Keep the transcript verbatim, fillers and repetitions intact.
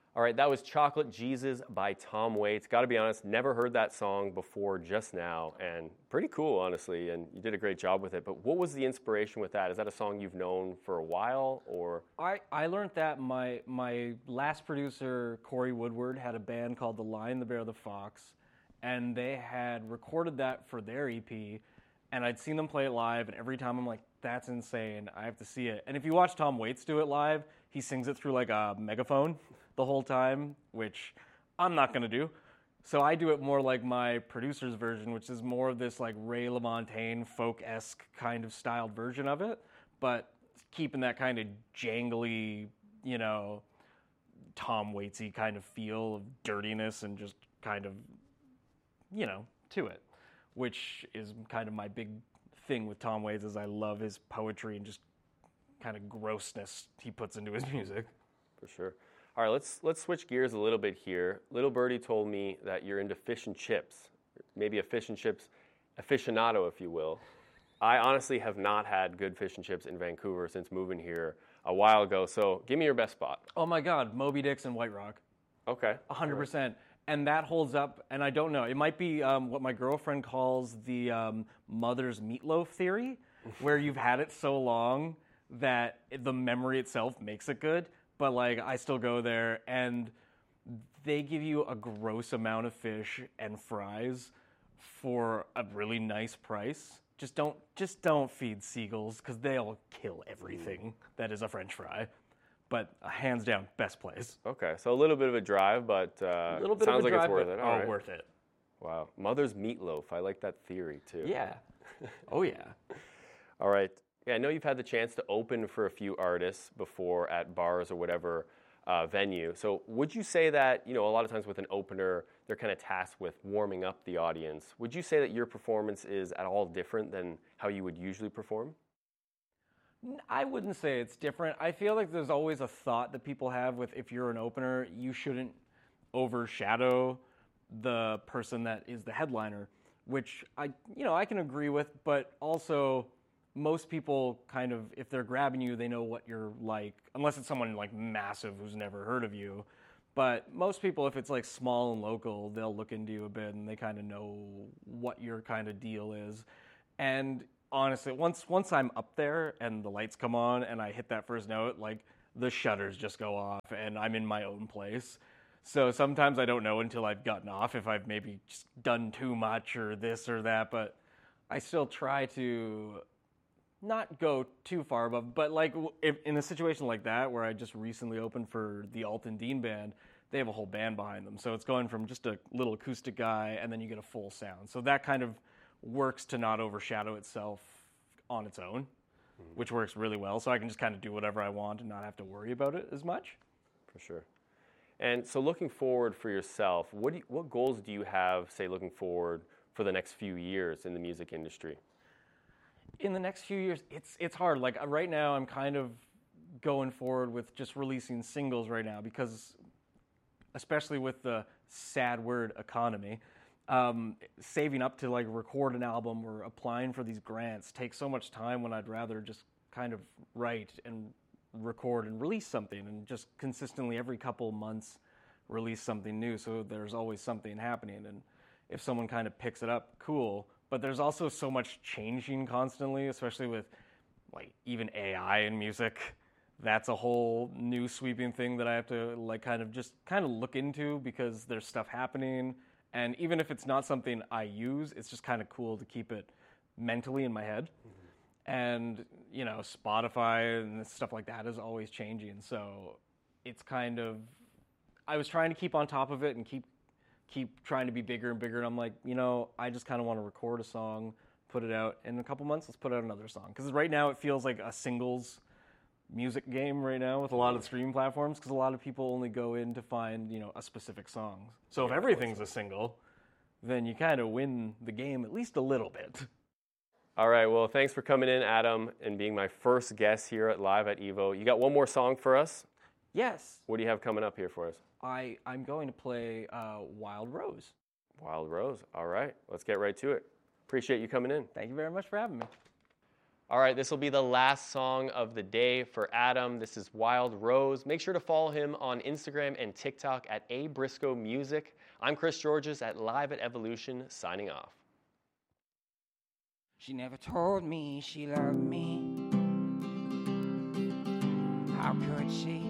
All right, that was Chocolate Jesus by Tom Waits. Got to be honest, never heard that song before just now, and pretty cool, honestly, and you did a great job with it. But what was the inspiration with that? Is that a song you've known for a while, or? I, I learned that my my last producer, Corey Woodward, had a band called The Lion, the Bear, the Fox, and they had recorded that for their E P, and I'd seen them play it live, and every time I'm like, that's insane, I have to see it. And if you watch Tom Waits do it live, he sings it through like a megaphone the whole time, which I'm not going to do. So I do it more like my producer's version, which is more of this like Ray LaMontagne folk-esque kind of styled version of it, but keeping that kind of jangly, you know, Tom Waitsy kind of feel of dirtiness and just kind of, you know, to it, which is kind of my big thing with Tom Waits is I love his poetry and just kind of grossness he puts into his music. For sure. All right, let's let's switch gears a little bit here. Little Birdie told me that you're into fish and chips, maybe a fish and chips aficionado, if you will. I honestly have not had good fish and chips in Vancouver since moving here a while ago, so give me your best spot. Oh my God, Moby Dick's and White Rock. Okay. one hundred percent. And that holds up, and I don't know. It might be um, what my girlfriend calls the um, mother's meatloaf theory, where you've had it so long that the memory itself makes it good. But like, I still go there, and they give you a gross amount of fish and fries for a really nice price. Just don't, just don't feed seagulls because they'll kill everything that is a French fry. But uh, hands down, best place. Okay, so a little bit of a drive, but uh, a little bit sounds of a like drive, it's worth but, it. Oh, All right. worth it. Wow, mother's meatloaf. I like that theory too. Yeah. Oh yeah. All right. Yeah, I know you've had the chance to open for a few artists before at bars or whatever uh, venue. So would you say that, you know, a lot of times with an opener, they're kind of tasked with warming up the audience. Would you say that your performance is at all different than how you would usually perform? I wouldn't say it's different. I feel like there's always a thought that people have with if you're an opener, you shouldn't overshadow the person that is the headliner, which I, you know, I can agree with, but also most people kind of, if they're grabbing you, they know what you're like, unless it's someone like massive who's never heard of you. But most people, if it's like small and local, they'll look into you a bit and they kind of know what your kind of deal is. And honestly, once once I'm up there and the lights come on and I hit that first note, like the shutters just go off and I'm in my own place. So sometimes I don't know until I've gotten off if I've maybe just done too much or this or that, but I still try to not go too far above. But like if, in a situation like that where I just recently opened for the Alton Dean band, they have a whole band behind them. So it's going from just a little acoustic guy and then you get a full sound. So that kind of works to not overshadow itself on its own, mm-hmm. which works really well. So I can just kind of do whatever I want and not have to worry about it as much. For sure. And so looking forward for yourself, what do you, what goals do you have, say, looking forward for the next few years in the music industry? In the next few years, it's it's hard. Like right now, I'm kind of going forward with just releasing singles right now because, especially with the sad word economy, Um, saving up to like record an album or applying for these grants takes so much time when I'd rather just kind of write and record and release something and just consistently every couple months release something new so there's always something happening. And if someone kind of picks it up, cool. But there's also so much changing constantly, especially with like even A I in music. That's a whole new sweeping thing that I have to like kind of just kind of look into because there's stuff happening. And even if it's not something I use, it's just kind of cool to keep it mentally in my head. Mm-hmm. And, you know, Spotify and stuff like that is always changing. So it's kind of, I was trying to keep on top of it and keep keep trying to be bigger and bigger. And I'm like, you know, I just kind of want to record a song, put it out. In a couple months, let's put out another song. Because right now it feels like a singles music game right now with a lot of the streaming platforms because a lot of people only go in to find, you know, a specific song. So if everything's a single, then you kind of win the game at least a little bit. All right, well, thanks for coming in, Adam, and being my first guest here at Live at Evo. You got one more song for us? Yes. What do you have coming up here for us? I, I'm going to play uh, Wild Rose. Wild Rose. All right, let's get right to it. Appreciate you coming in. Thank you very much for having me. All right, this will be the last song of the day for Adam. This is Wild Rose. Make sure to follow him on Instagram and TikTok at A Briscoe Music. I'm Chris Georges at Live at Evolution, signing off. She never told me she loved me. How could she?